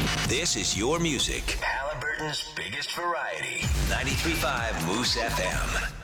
This is your music. Halliburton's biggest variety. 93.5 Moose FM.